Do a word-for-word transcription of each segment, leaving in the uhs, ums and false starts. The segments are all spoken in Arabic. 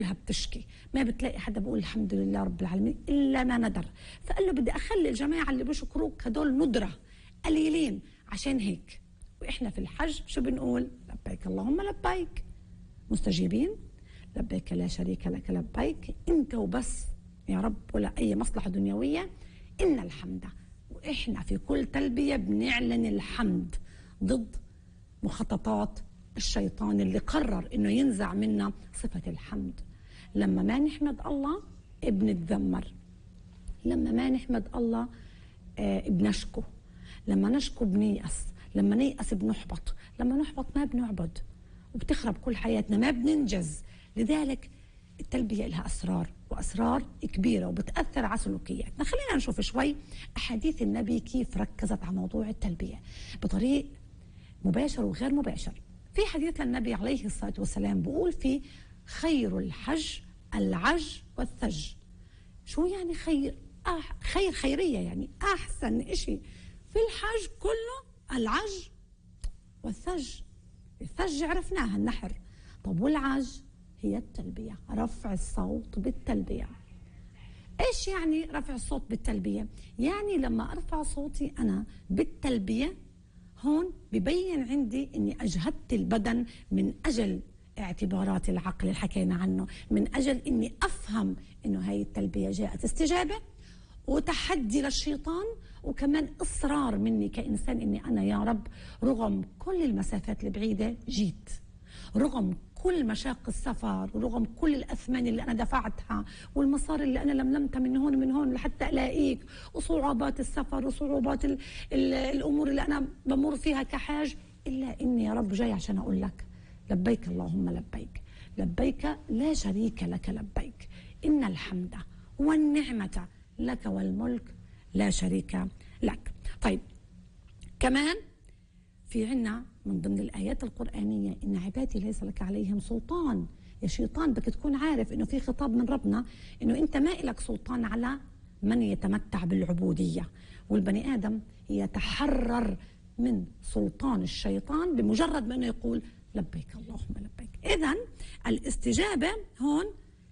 كلها بتشكي، ما بتلاقي حدا بقول الحمد لله رب العالمين الا ما ندر. فقال له بدي اخلي الجماعه اللي بيشكروك هدول ندره قليلين، عشان هيك واحنا في الحج شو بنقول؟ لبيك اللهم لبيك، مستجيبين لبيك لا شريك لك لبيك، انت وبس يا رب ولا اي مصلحه دنيويه، ان الحمد. واحنا في كل تلبيه بنعلن الحمد ضد مخططات الشيطان اللي قرر انه ينزع منا صفه الحمد. لما ما نحمد الله بنتذمر، لما ما نحمد الله آه بنشكو، لما نشكو بنيأس، لما نيأس بنحبط، لما نحبط ما بنعبد وبتخرب كل حياتنا، ما بننجز. لذلك التلبية لها أسرار وأسرار كبيرة وبتأثر على سلوكياتنا. خلينا نشوف شوي أحاديث النبي كيف ركزت على موضوع التلبية بطريق مباشر وغير مباشر. في حديث النبي عليه الصلاة والسلام بقول فيه خير الحج العج والثج. شو يعني خير؟ آه خير خيرية، يعني أحسن إشي في الحج كله العج والثج. الثج عرفناها النحر، طب والعج هي التلبية، رفع الصوت بالتلبية. إيش يعني رفع الصوت بالتلبية؟ يعني لما أرفع صوتي أنا بالتلبية هون ببين عندي أني أجهدت البدن من أجل اعتبارات العقل اللي حكينا عنه، من أجل أني أفهم أنه هاي التلبية جاءت استجابة وتحدي للشيطان، وكمان إصرار مني كإنسان أني أنا يا رب رغم كل المسافات البعيدة جيت، رغم كل مشاق السفر، ورغم كل الأثمان اللي أنا دفعتها والمصاري اللي أنا لملمتها من هون من هون لحتى ألاقيك، وصعوبات السفر وصعوبات ال ال الأمور اللي أنا بمر فيها كحاج، إلا إني يا رب جاي عشان أقول لك لبيك اللهم لبيك، لبيك لا شريك لك لبيك، إن الحمد والنعمة لك والملك لا شريك لك. طيب كمان في عنا من ضمن الآيات القرآنية إن عبادي ليس لك عليهم سلطان. يا شيطان بدك تكون عارف إنه في خطاب من ربنا إنه أنت ما إلك سلطان على من يتمتع بالعبودية، والبني آدم يتحرر من سلطان الشيطان بمجرد ما إنه يقول لبيك اللهم لبيك. إذن الاستجابة هون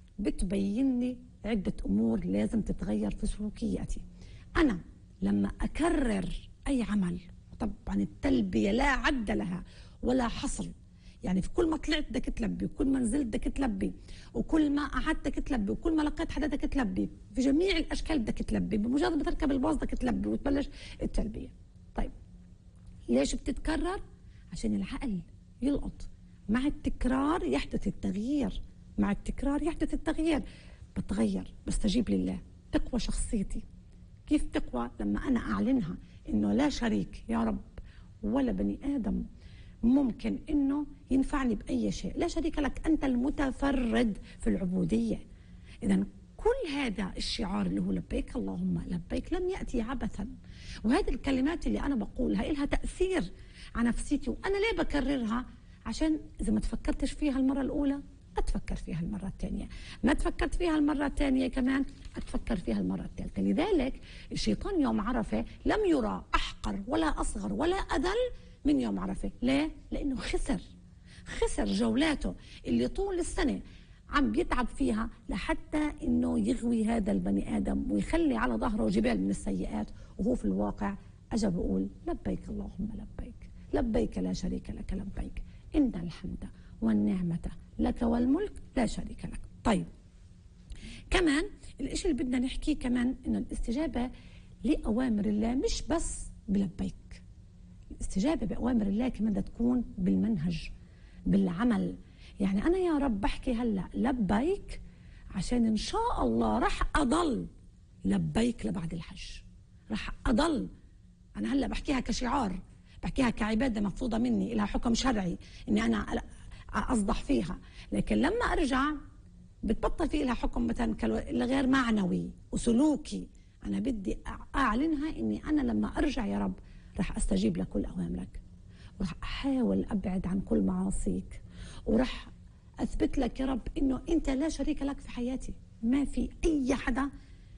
بتبين لي عدة أمور لازم تتغير في سلوكياتي. أنا لما أكرر أي عمل، طبعا التلبية لا عد لها ولا حصر، يعني في كل ما طلعت بدك تلبي، وكل ما نزلت بدك تلبي، وكل ما قعدت بدك تلبي، وكل ما لقيت حدا بدك تلبي، في جميع الأشكال بدك تلبي، بمجرد ما تركب الباص بدك تلبي وتبلش التلبية. طيب ليش بتتكرر؟ عشان العقل يلقط، مع التكرار يحدث التغيير، مع التكرار يحدث التغيير، بتغير، بستجيب لله، تقوى شخصيتي. كيف تقوى؟ لما أنا أعلنها إنه لا شريك يا رب ولا بني آدم ممكن إنه ينفعني بأي شيء، لا شريك لك، أنت المتفرد في العبودية. إذن كل هذا الشعار اللي هو لبيك اللهم لبيك لم يأتي عبثا، وهذه الكلمات اللي أنا بقولها إلها تأثير على نفسيتي، وأنا ليه بكررها؟ عشان إذا ما تفكرتش فيها المرة الأولى أتفكر فيها المرة الثانية، ما تفكرت فيها المرة الثانية كمان أتفكر فيها المرة الثالثة. لذلك الشيطان يوم عرفة لم يرى أحقر ولا أصغر ولا أذل من يوم عرفة. ليه؟ لأنه خسر خسر جولاته اللي طول السنة عم بيتعب فيها لحتى إنه يغوي هذا البني آدم ويخلي على ظهره جبال من السيئات، وهو في الواقع أجا بقول لبيك اللهم لبيك، لبيك لا شريك لك لبيك، إن الحمد والنعمة لك والملك لا شريك لك. طيب كمان الاشي اللي بدنا نحكيه كمان انه الاستجابة لأوامر الله مش بس بلبيك، الاستجابة بأوامر الله كمان بدها تكون بالمنهج، بالعمل. يعني أنا يا رب بحكي هلأ لبيك عشان إن شاء الله رح أضل لبيك لبعد الحج، رح أضل. أنا هلأ بحكيها كشعار، بحكيها كعبادة مفروضة مني، لها حكم شرعي إني أنا أصدح فيها، لكن لما أرجع بتبطل في لها حكم مثلا غير معنوي وسلوكي. أنا بدي أعلنها إني أنا لما أرجع يا رب رح أستجيب لكل أوامرك، ورح أحاول أبعد عن كل معاصيك، ورح أثبت لك يا رب إنه أنت لا شريك لك في حياتي، ما في أي حدا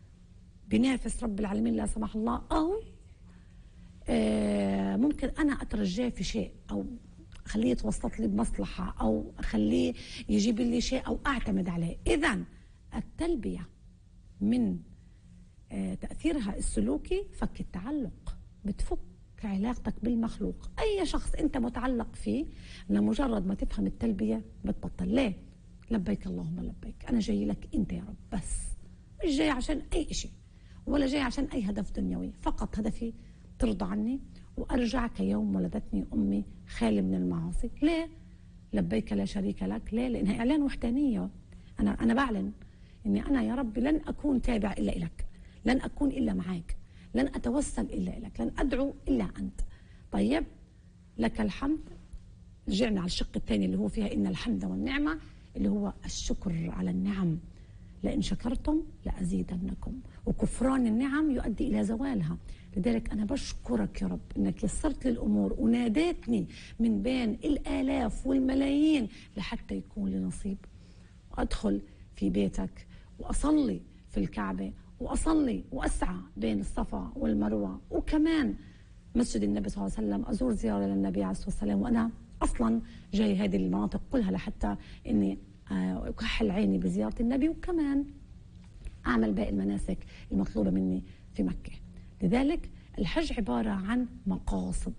بينافس رب العالمين لا سمح الله، أو آه ممكن أنا أترجاه في شيء أو اخليه يتوسط لي بمصلحه او اخليه يجيب لي شيء او اعتمد عليه. اذا التلبيه من تاثيرها السلوكي فك التعلق، بتفك علاقتك بالمخلوق. اي شخص انت متعلق فيه لمجرد ما تفهم التلبيه بتبطل. ليه؟ لبيك اللهم لبيك، انا جاي لك انت يا رب، بس مش جاي عشان اي شيء ولا جاي عشان اي هدف دنيوي، فقط هدفي ترضى عني وارجع كيوم ولدتني امي خالي من المعاصي. ليه؟ لبيك لا شريك لك. ليه؟ لانها اعلان وحدانيه. انا انا بعلن اني انا يا رب لن اكون تابع الا لك، لن اكون الا معك، لن اتوسل الا لك، لن ادعو الا انت. طيب لك الحمد. رجعنا على الشق الثاني اللي هو فيها ان الحمد والنعمه، اللي هو الشكر على النعم. لئن شكرتم لأزيدنكم، وكفران النعم يؤدي إلى زوالها. لذلك أنا بشكرك يا رب أنك يسرت لي الأمور وناديتني من بين الآلاف والملايين لحتى يكون لي نصيب، وأدخل في بيتك وأصلي في الكعبة وأصلي وأسعى بين الصفا والمروة، وكمان مسجد النبي صلى الله عليه وسلم أزور زيارة للنبي عليه الصلاة والسلام، وأنا أصلا جاي هذه المناطق كلها لحتى أني أكحل عيني بزيارة النبي، وكمان أعمل باقي المناسك المطلوبة مني في مكة. لذلك الحج عبارة عن مقاصد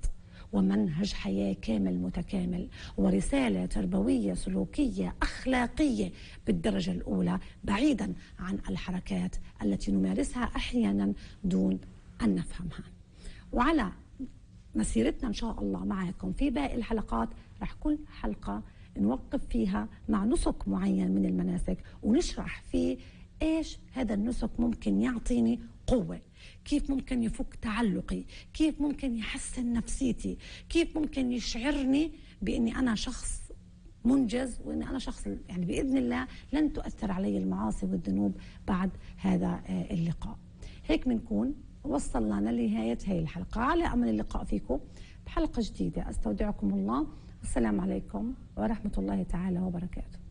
ومنهج حياة كامل متكامل، ورسالة تربوية سلوكية أخلاقية بالدرجة الأولى، بعيدا عن الحركات التي نمارسها أحيانا دون أن نفهمها. وعلى مسيرتنا إن شاء الله معكم في باقي الحلقات، رح كل حلقة نوقف فيها مع نسك معين من المناسك ونشرح فيه ايش هذا النسك ممكن يعطيني قوة، كيف ممكن يفك تعلقي، كيف ممكن يحسن نفسيتي، كيف ممكن يشعرني باني انا شخص منجز، واني انا شخص يعني باذن الله لن تؤثر علي المعاصي والذنوب بعد هذا اللقاء. هيك بنكون وصلنا لنهاية هذه الحلقة. على امل اللقاء فيكم بحلقة جديدة. استودعكم الله، والسلام عليكم ورحمة الله تعالى وبركاته.